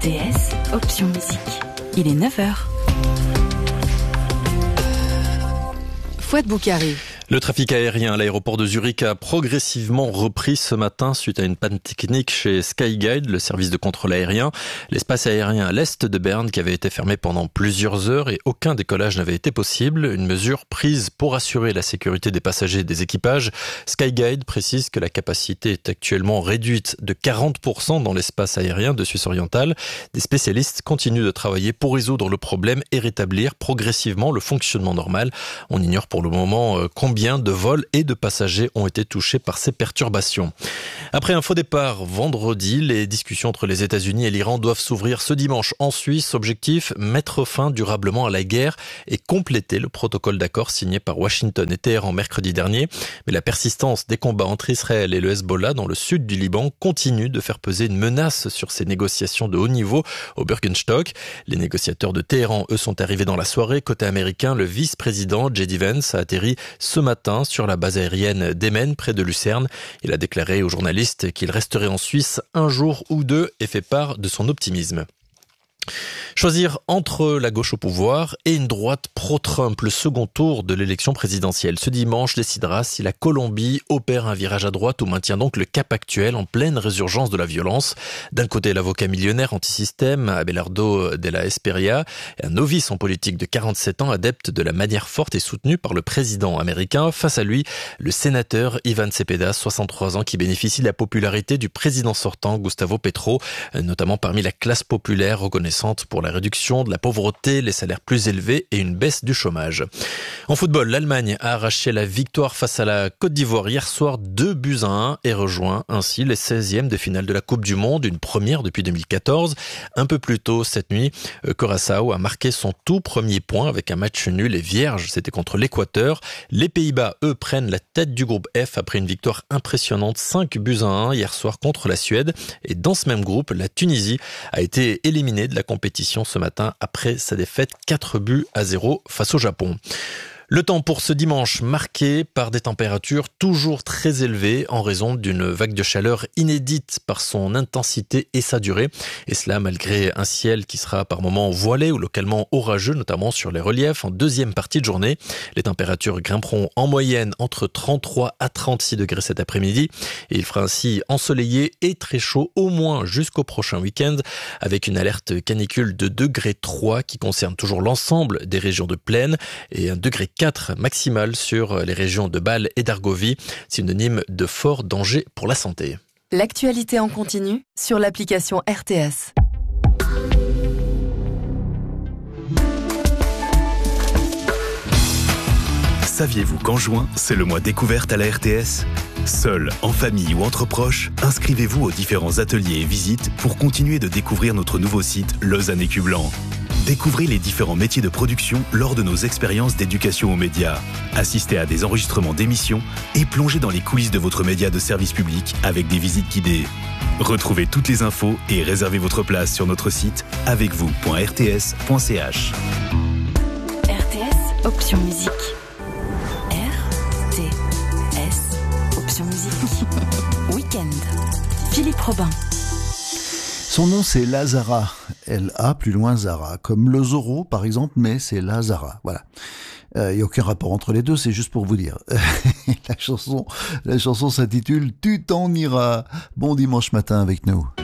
RTS, option musique. Il est 9h. Fouad Boukari. Le trafic aérien à l'aéroport de Zurich a progressivement repris ce matin suite à une panne technique chez Skyguide, le service de contrôle aérien. L'espace aérien à l'est de Berne qui avait été fermé pendant plusieurs heures et aucun décollage n'avait été possible. Une mesure prise pour assurer la sécurité des passagers et des équipages. Skyguide précise que la capacité est actuellement réduite de 40% dans l'espace aérien de Suisse orientale. Des spécialistes continuent de travailler pour résoudre le problème et rétablir progressivement le fonctionnement normal. On ignore pour le moment combien de vols et de passagers ont été touchés par ces perturbations. Après un faux départ vendredi, les discussions entre les États-Unis et l'Iran doivent s'ouvrir ce dimanche en Suisse. Objectif, mettre fin durablement à la guerre et compléter le protocole d'accord signé par Washington et Téhéran mercredi dernier. Mais la persistance des combats entre Israël et le Hezbollah dans le sud du Liban continue de faire peser une menace sur ces négociations de haut niveau au Bürgenstock. Les négociateurs de Téhéran, eux, sont arrivés dans la soirée. Côté américain, le vice-président J.D. Vance a atterri ce matin sur la base aérienne d'Emmen, près de Lucerne. Il a déclaré aux journalistes qu'il resterait en Suisse un jour ou deux et fait part de son optimisme. Choisir entre la gauche au pouvoir et une droite pro-Trump, le second tour de l'élection présidentielle. Ce dimanche décidera si la Colombie opère un virage à droite ou maintient donc le cap actuel en pleine résurgence de la violence. D'un côté, l'avocat millionnaire anti-système Abelardo de la Esperia, un novice en politique de 47 ans, adepte de la manière forte et soutenue par le président américain. Face à lui, le sénateur Ivan Cepeda, 63 ans, qui bénéficie de la popularité du président sortant Gustavo Petro, notamment parmi la classe populaire reconnaissante pour la réduction de la pauvreté, les salaires plus élevés et une baisse du chômage. En football, l'Allemagne a arraché la victoire face à la Côte d'Ivoire hier soir, 2-1 et rejoint ainsi les 16e de finale de la Coupe du Monde, une première depuis 2014. Un peu plus tôt cette nuit, Curaçao a marqué son tout premier point avec un match nul et vierge, c'était contre l'Équateur. Les Pays-Bas, eux, prennent la tête du groupe F après une victoire impressionnante, 5-1 hier soir contre la Suède. Et dans ce même groupe, la Tunisie a été éliminée de la compétition ce matin après sa défaite 4-0 face au Japon. Le temps pour ce dimanche marqué par des températures toujours très élevées en raison d'une vague de chaleur inédite par son intensité et sa durée. Et cela malgré un ciel qui sera par moments voilé ou localement orageux, notamment sur les reliefs en deuxième partie de journée. Les températures grimperont en moyenne entre 33 à 36 degrés cet après-midi. Et il fera ainsi ensoleillé et très chaud au moins jusqu'au prochain week-end avec une alerte canicule de degré 3 qui concerne toujours l'ensemble des régions de plaine et un degré 4 maximal sur les régions de Bâle et d'Argovie, synonyme de fort danger pour la santé. L'actualité en continu sur l'application RTS. Saviez-vous qu'en juin, c'est le mois découverte à la RTS ? Seul, en famille ou entre proches, inscrivez-vous aux différents ateliers et visites pour continuer de découvrir notre nouveau site Lausanne Écu Blanc. Découvrez les différents métiers de production lors de nos expériences d'éducation aux médias. Assistez à des enregistrements d'émissions et plongez dans les coulisses de votre média de service public avec des visites guidées. Retrouvez toutes les infos et réservez votre place sur notre site avecvous.rts.ch. RTS, option musique. RTS, option musique. Week-end. Philippe Robin. Son nom, c'est Lazara. L-A, plus loin, Zara. Comme le Zorro, par exemple, mais c'est Lazara. Voilà. Il n'y a aucun rapport entre les deux, c'est juste pour vous dire. La chanson s'intitule « Tu t'en iras ». Bon dimanche matin avec nous.